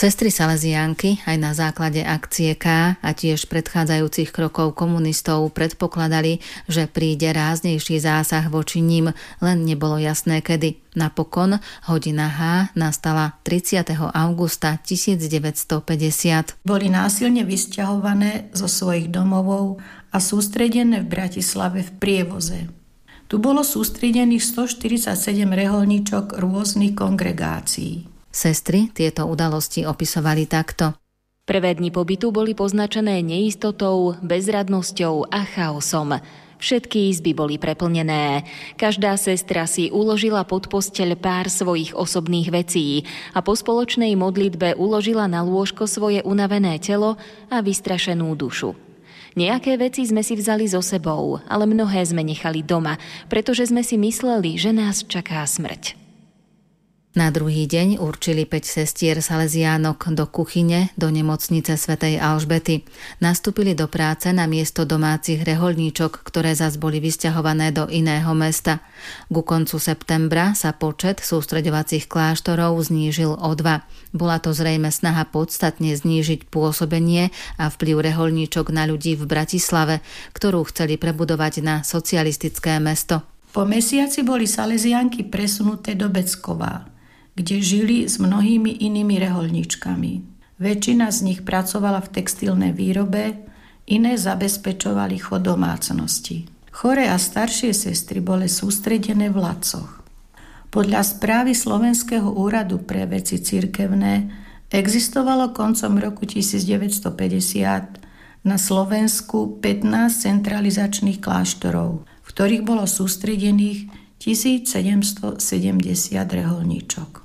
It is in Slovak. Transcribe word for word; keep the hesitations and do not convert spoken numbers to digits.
Sestry Salesiánky aj na základe akcie K a tiež predchádzajúcich krokov komunistov predpokladali, že príde ráznejší zásah voči ním, len nebolo jasné kedy. Napokon hodina H nastala tridsiateho augusta tisícdeväťstopäťdesiat. Boli násilne vysťahované zo svojich domovov a sústredené v Bratislave v prievoze. Tu bolo sústredených stoštyridsaťsedem reholníčok rôznych kongregácií. Sestry tieto udalosti opisovali takto. Prvé dni pobytu boli poznačené neistotou, bezradnosťou a chaosom. Všetky izby boli preplnené. Každá sestra si uložila pod posteľ pár svojich osobných vecí a po spoločnej modlitbe uložila na lôžko svoje unavené telo a vystrašenú dušu. Nejaké veci sme si vzali so sebou, ale mnohé sme nechali doma, pretože sme si mysleli, že nás čaká smrť. Na druhý deň určili päť sestier Salesiánok do kuchyne do nemocnice svätej Alžbety. Nastúpili do práce na miesto domácich reholníčok, ktoré zas boli vysťahované do iného mesta. Ku koncu septembra sa počet sústreďovacích kláštorov znížil o dva. Bola to zrejme snaha podstatne znížiť pôsobenie a vplyv reholníčok na ľudí v Bratislave, ktorú chceli prebudovať na socialistické mesto. Po mesiaci boli Salesiánky presunuté do Beckova, kde žili s mnohými inými reholníčkami. Väčšina z nich pracovala v textilnej výrobe, iné zabezpečovali chod domácnosti. Choré a staršie sestry boli sústredené v Lacoch. Podľa správy Slovenského úradu pre veci cirkevné existovalo koncom roku tisícdeväťstopäťdesiat na Slovensku pätnásť centralizačných kláštorov, v ktorých bolo sústredených tisícsedemstosedemdesiat reholníčok.